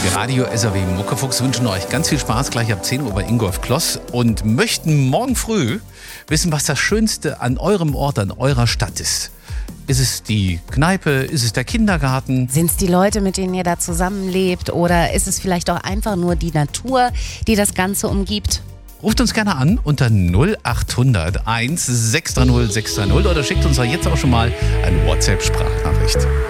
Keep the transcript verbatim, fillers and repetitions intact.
Die Radio S R W Muckefuchs wünschen euch ganz viel Spaß gleich ab zehn Uhr bei Ingolf Kloss und möchten morgen früh wissen, was das Schönste an eurem Ort, an eurer Stadt ist. Ist es die Kneipe? Ist es der Kindergarten? Sind es die Leute, mit denen ihr da zusammenlebt? Oder ist es vielleicht auch einfach nur die Natur, die das Ganze umgibt? Ruft uns gerne an unter null acht hundert eins sechs drei null sechs drei null oder schickt uns jetzt auch schon mal eine WhatsApp-Sprachnachricht.